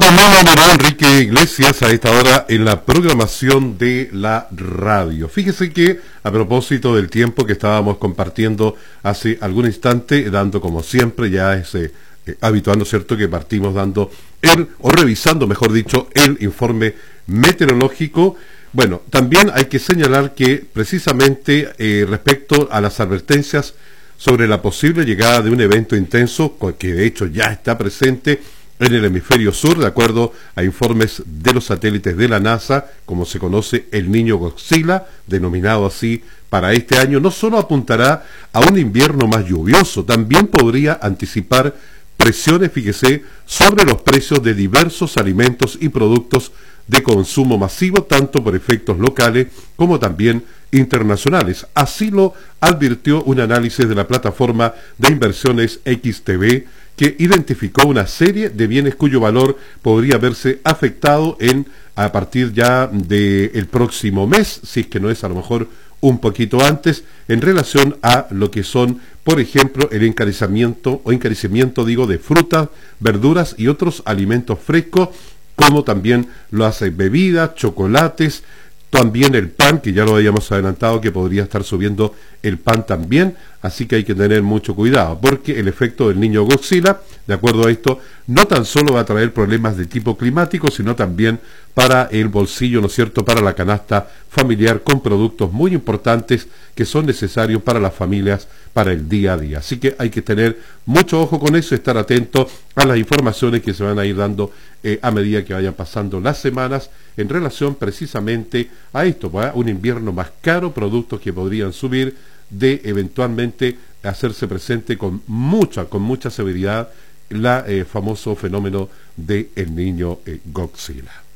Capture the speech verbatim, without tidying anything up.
Manuel Manuel Enrique Iglesias a esta hora en la programación de la radio. Fíjese que a propósito del tiempo que estábamos compartiendo hace algún instante, dando como siempre, ya es eh, eh, habitual, ¿no es cierto?, que partimos dando el, o revisando, mejor dicho, el informe meteorológico. Bueno, también hay que señalar que precisamente eh, respecto a las advertencias sobre la posible llegada de un evento intenso, que de hecho ya está presente en el hemisferio sur, de acuerdo a informes de los satélites de la NASA, como se conoce el Niño Godzilla, denominado así para este año, no solo apuntará a un invierno más lluvioso, también podría anticipar presiones, fíjese, sobre los precios de diversos alimentos y productos de consumo masivo, tanto por efectos locales como también internacionales. Así lo advirtió un análisis de la plataforma de inversiones X T B, que identificó una serie de bienes cuyo valor podría verse afectado en a partir ya del próximo mes, si es que no es a lo mejor un poquito antes, en relación a lo que son, por ejemplo, el encarecimiento o encarecimiento, digo, de frutas, verduras y otros alimentos frescos, como también las bebidas, chocolates, también el pan, que ya lo habíamos adelantado, que podría estar subiendo el pan también, así que hay que tener mucho cuidado, porque el efecto del Niño Godzilla, de acuerdo a esto, no tan solo va a traer problemas de tipo climático, sino también para el bolsillo, ¿no es cierto?, para la canasta familiar, con productos muy importantes que son necesarios para las familias para el día a día. Así que hay que tener mucho ojo con eso, estar atento a las informaciones que se van a ir dando eh, a medida que vayan pasando las semanas en relación precisamente a esto, ¿verdad? Un invierno más caro, productos que podrían subir, de eventualmente hacerse presente con mucha, con mucha severidad la eh, famoso fenómeno de el Niño eh, Godzilla.